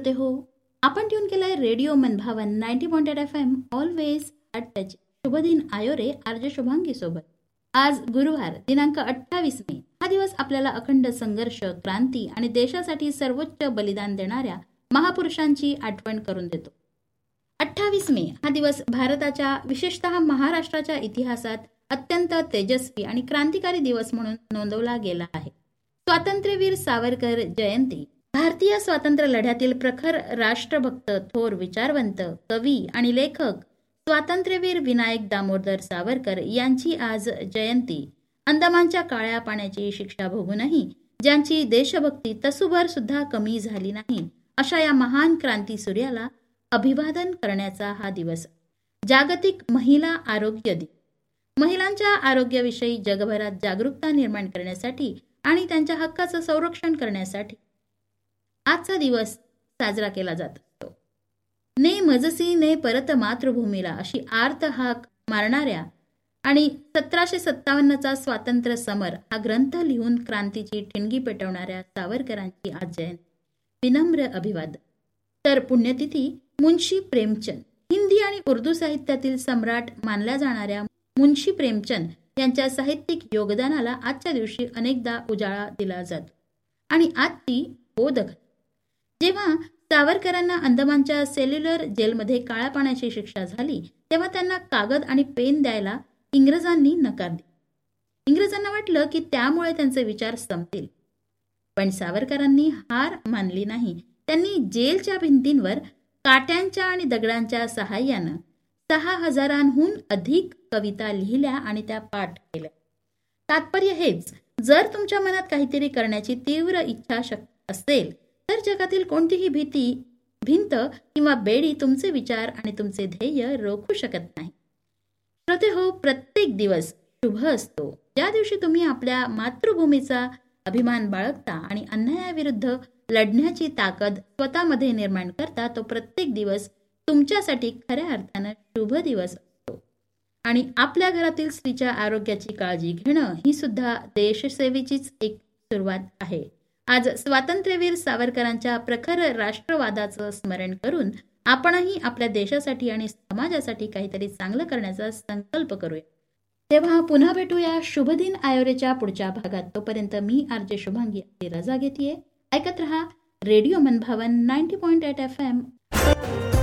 श्रोते हो, आपण ट्यून केलाय रेडिओ मनभावन 90.8 FM always at touch. शुभदिन आयोरे RJ Shubhangi सोबत. आज गुरुवार दिनांक 28 मे. हा दिवस आपल्याला अखंड संघर्ष, क्रांती आणि देशासाठी सर्वोच्च बलिदान देणाऱ्या महापुरुषांची आठवण करून देतो. 28 मे हा दिवस भारताच्या विशेषतः महाराष्ट्राच्या इतिहासात अत्यंत तेजस्वी आणि क्रांतिकारी दिवस म्हणून नोंदवला गेला आहे. स्वातंत्र्यवीर सावरकर जयंती. भारतीय स्वातंत्र्य लढ्यातील प्रखर राष्ट्रभक्त, थोर विचारवंत, कवी आणि लेखक स्वातंत्र्यवीर विनायक दामोदर सावरकर यांची आज जयंती. अंदमानच्या काळ्या पाण्याची शिक्षा भोगूनही ज्यांची देशभक्ती तसूभर सुद्धा कमी झाली नाही, अशा या महान क्रांतीसूर्याला अभिवादन करण्याचा हा दिवस. जागतिक महिला आरोग्य दिन. महिलांच्या आरोग्याविषयी जगभरात जागरूकता निर्माण करण्यासाठी आणि त्यांच्या हक्काचं संरक्षण करण्यासाठी आजचा दिवस साजरा केला जात असतो. ने मजसी ने परत मातृभूमीला अशी आर्त हाक मारणाऱ्या आणि 1757चा स्वातंत्र्य समर हा ग्रंथ लिहून क्रांतीची ठिणगी पेटवणाऱ्या सावरकरांची आज जयंती. विनम्र अभिवादन. तर पुण्यतिथी मुन्शी प्रेमचंद. हिंदी आणि उर्दू साहित्यातील सम्राट मानल्या जाणाऱ्या मुन्शी प्रेमचंद यांच्या साहित्यिक योगदानाला आजच्या दिवशी अनेकदा उजाळा दिला जातो. आणि आजची बोधक. जेव्हा सावरकरांना अंदमानच्या सेल्युलर जेलमध्ये काळ्या पाण्याची शिक्षा झाली, तेव्हा त्यांना कागद आणि पेन द्यायला इंग्रजांनी नकार दिला. इंग्रजांना वाटलं की त्यामुळे त्यांचे विचार संपतील. पण सावरकरांनी हार मानली नाही. त्यांनी जेलच्या भिंतींवर काट्यांच्या आणि दगडांच्या सहाय्यानं 6000हून अधिक कविता लिहिल्या आणि त्या पाठ केल्या. तात्पर्य हेच, जर तुमच्या मनात काहीतरी करण्याची तीव्र इच्छा असेल तर जगातील कोणतीही भिंत किंवा बेडी तुमचे विचार आणि तुमचे ध्येय रोखू शकत नाही. श्रोते हो, प्रत्येक दिवस शुभ असतो ज्या दिवशी तुम्ही आपल्या मातृभूमीचा अभिमान बाळगता आणि अन्यायाविरुद्ध लढण्याची ताकद स्वतःमध्ये निर्माण करता. तो प्रत्येक दिवस तुमच्यासाठी खऱ्या अर्थानं शुभ दिवस असतो. आणि आपल्या घरातील स्त्रीच्या आरोग्याची काळजी घेणं ही सुद्धा देशसेवेचीच एक सुरुवात आहे. आज स्वातंत्र्यवीर सावरकरांच्या प्रखर राष्ट्रवादाचं स्मरण करून आपणही आपल्या देशासाठी आणि समाजासाठी काहीतरी चांगलं करण्याचा संकल्प करूया. तेव्हा पुन्हा भेटूया शुभदिन आयोरेच्या पुढच्या भागात. तोपर्यंत मी आरजे शुभांगी आपली रजा घेतेय. ऐकत रहा रेडिओ मनभावन 90.8 FM.